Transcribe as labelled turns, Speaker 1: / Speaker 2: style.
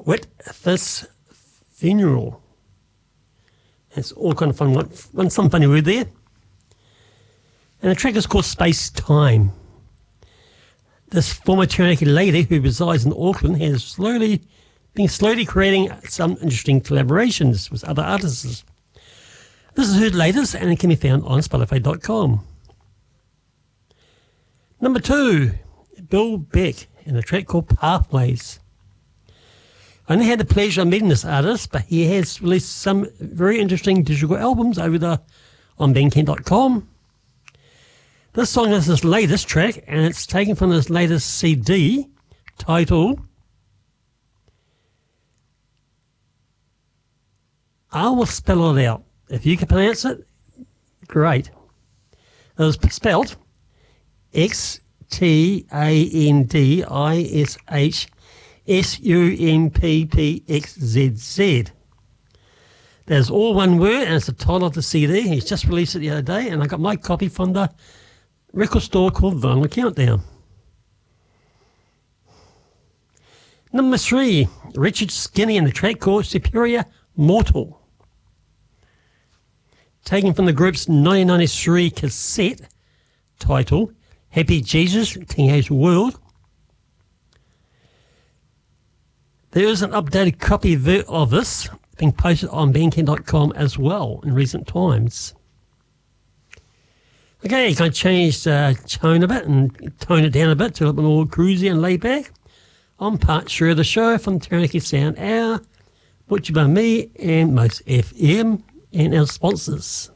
Speaker 1: Wet This Funeral. It's all kind of fun, some funny word there. And the track is called Space Time. This former Taranaki lady who resides in Auckland has been slowly creating some interesting collaborations with other artists. This is her latest, and it can be found on Spotify.com. Number 2, Bill Beck, and a track called Pathways. I only had the pleasure of meeting this artist, but he has released some very interesting digital albums on Bandcamp.com. This song is his latest track, and it's taken from his latest CD titled I Will Spell It Out. If you can pronounce it, great. It was spelled XTANDISHSUMPPXZZ. That's all one word, and it's the title of the CD. He's just released it the other day, and I got my copy from the record store called Vinyl Countdown. Number 3, Richard Skinny, and the track called Superior Mortal. Taken from the group's 1993 cassette titled Happy Jesus, Teenage World. There is an updated copy of this being posted on Bandcamp.com as well in recent times. Okay, you can change the tone a bit and tone it down a bit to a little bit more cruisy and laid back on part 3 of the show from Taranaki Sound Hour, brought to you by me and Most FM and our sponsors.